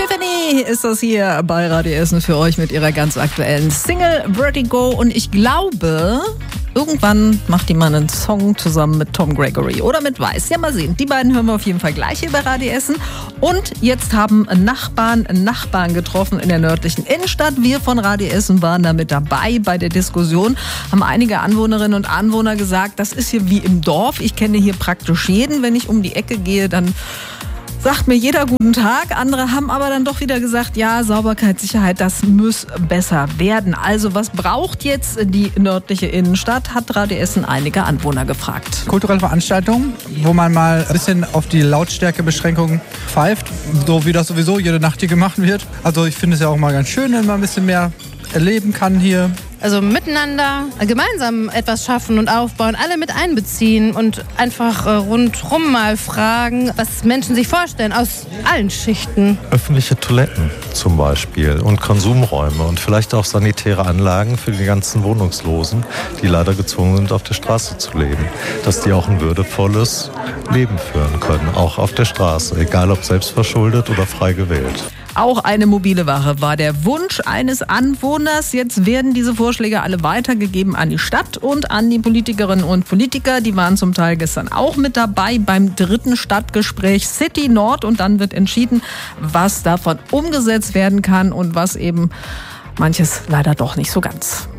Tiffany ist das hier bei Radio Essen für euch mit ihrer ganz aktuellen Single Vertigo. Und ich glaube, irgendwann macht die mal einen Song zusammen mit Tom Gregory oder mit Weiß. Ja, mal sehen. Die beiden hören wir auf jeden Fall gleich hier bei Radio Essen. Und jetzt haben Nachbarn getroffen in der nördlichen Innenstadt. Wir von Radio Essen waren da mit dabei bei der Diskussion. Haben einige Anwohnerinnen und Anwohner gesagt, das ist hier wie im Dorf. Ich kenne hier praktisch jeden. Wenn ich um die Ecke gehe, dann sagt mir jeder guten Tag. Andere haben aber dann doch wieder gesagt, ja, Sauberkeit, Sicherheit, das muss besser werden. Also was braucht jetzt die nördliche Innenstadt, hat Radio Essen einige Anwohner gefragt. Kulturelle Veranstaltungen, wo man mal ein bisschen auf die Lautstärkebeschränkungen pfeift, so wie das sowieso jede Nacht hier gemacht wird. Also ich finde es ja auch mal ganz schön, wenn man ein bisschen mehr erleben kann hier. Also miteinander gemeinsam etwas schaffen und aufbauen, alle mit einbeziehen und einfach rundherum mal fragen, was Menschen sich vorstellen aus allen Schichten. Öffentliche Toiletten zum Beispiel und Konsumräume und vielleicht auch sanitäre Anlagen für die ganzen Wohnungslosen, die leider gezwungen sind, auf der Straße zu leben. Dass die auch ein würdevolles Leben führen können, auch auf der Straße, egal ob selbstverschuldet oder frei gewählt. Auch eine mobile Wache war der Wunsch eines Anwohners. Jetzt werden diese Vorschläge alle weitergegeben an die Stadt und an die Politikerinnen und Politiker. Die waren zum Teil gestern auch mit dabei beim 3. Stadtgespräch City Nord. Und dann wird entschieden, was davon umgesetzt werden kann und was eben manches leider doch nicht so ganz.